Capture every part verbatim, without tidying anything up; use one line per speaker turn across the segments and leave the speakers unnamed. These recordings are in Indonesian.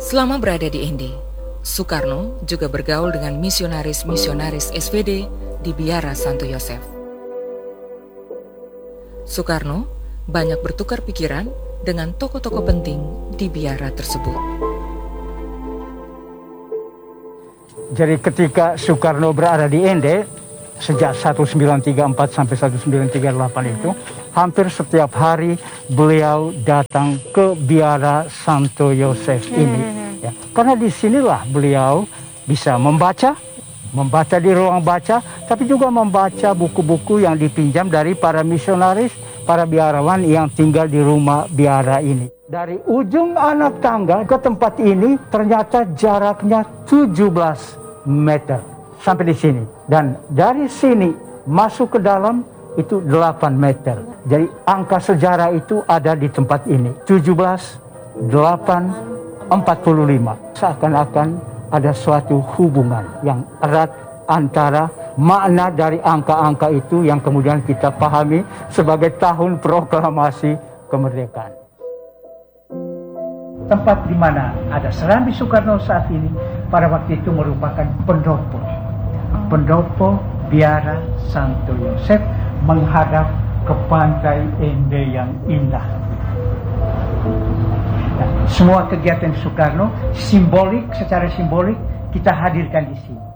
Selama berada di Ende, Soekarno juga bergaul dengan misionaris-misionaris S V D di Biara Santo Yosef. Soekarno banyak bertukar pikiran dengan tokoh-tokoh penting di biara tersebut.
Jadi ketika Soekarno berada di Ende, sejak seribu sembilan ratus tiga puluh empat sampai seribu sembilan ratus tiga puluh delapan itu, hampir setiap hari beliau datang ke Biara Santo Yosef ini. Ya, karena disinilah beliau bisa membaca, membaca di ruang baca, tapi juga membaca buku-buku yang dipinjam dari para misionaris, para biarawan yang tinggal di rumah biara ini. Dari ujung anak tangga ke tempat ini ternyata jaraknya tujuh belas meter sampai di sini. Dan dari sini masuk ke dalam itu delapan meter. Jadi angka sejarah itu ada di tempat ini. tujuh belas, delapan, empat puluh lima. Seakan-akan ada suatu hubungan yang erat antara makna dari angka-angka itu yang kemudian kita pahami sebagai tahun proklamasi kemerdekaan. Tempat di mana ada Serambi Soekarno saat ini pada waktu itu merupakan pendopo. Pendopo Biara Santo Yosef menghadap ke pantai Ende yang indah. Nah, semua kegiatan Soekarno simbolik, secara simbolik kita hadirkan di sini.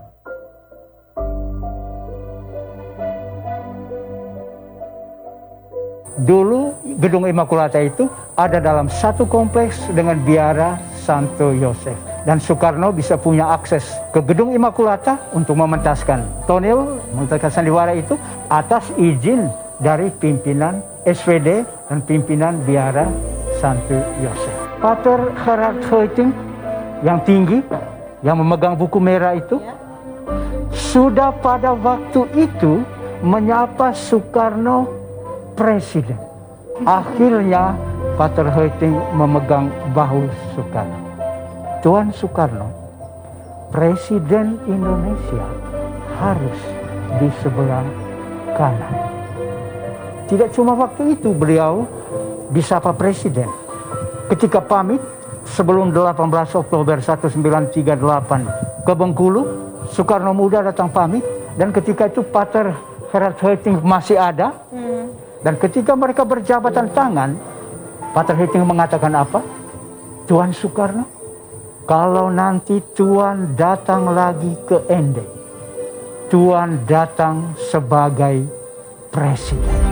Dulu Gedung Immaculata itu ada dalam satu kompleks dengan Biara Santo Yosef. Dan Soekarno bisa punya akses ke Gedung Immaculata untuk mementaskan tonel, mementaskan sandiwara itu atas izin dari pimpinan S V D dan pimpinan Biara Santo Yosef. Pater Gerard Hoiting yang tinggi, yang memegang buku merah itu, sudah pada waktu itu menyapa Soekarno presiden. Akhirnya Pater Hoiting memegang bahu Soekarno. Tuan Soekarno, Presiden Indonesia harus di sebelah kanan. Tidak cuma waktu itu beliau disapa presiden. Ketika pamit sebelum delapan belas Oktober seribu sembilan ratus tiga puluh delapan ke Bengkulu, Soekarno Muda datang pamit. Dan ketika itu Pater Gerard Hoiting masih ada. Hmm. Dan ketika mereka berjabatan tangan, Pater Hoiting mengatakan apa? Tuan Soekarno, kalau nanti Tuan datang lagi ke Ende, Tuan datang sebagai presiden.